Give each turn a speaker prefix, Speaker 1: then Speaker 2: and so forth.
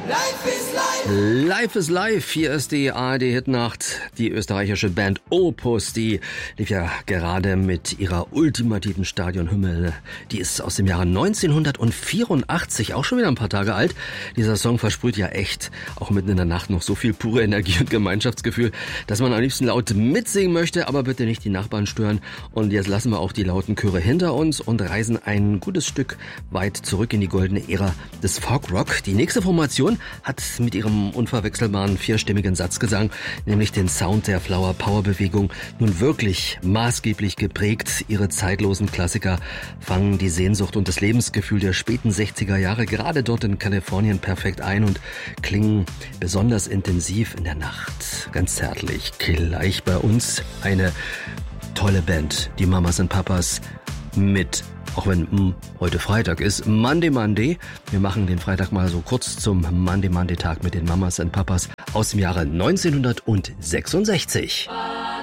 Speaker 1: Life is Life. Hier ist die ARD-Hitnacht. Die österreichische Band Opus, die lief ja gerade mit ihrer ultimativen Stadionhymne. Die ist aus dem Jahre 1984, auch schon wieder ein paar Tage alt. Dieser Song versprüht ja echt, auch mitten in der Nacht, noch so viel pure Energie und Gemeinschaftsgefühl, dass man am liebsten laut mitsingen möchte, aber bitte nicht die Nachbarn stören. Und jetzt lassen wir auch die lauten Chöre hinter uns und reisen ein gutes Stück weit zurück in die goldene Ära des Folk-Rock. Die nächste Formation hat mit ihrem unverwechselbaren vierstimmigen Satzgesang, nämlich den Sound der Flower Power Bewegung, nun wirklich maßgeblich geprägt. Ihre zeitlosen Klassiker fangen die Sehnsucht und das Lebensgefühl der späten 60er Jahre gerade dort in Kalifornien perfekt ein und klingen besonders intensiv in der Nacht. Ganz zärtlich, gleich bei uns eine tolle Band, die Mamas und Papas mit, auch wenn heute Freitag ist, Monday. Wir machen den Freitag mal so kurz zum Monday Tag mit den Mamas und Papas aus dem Jahre 1966.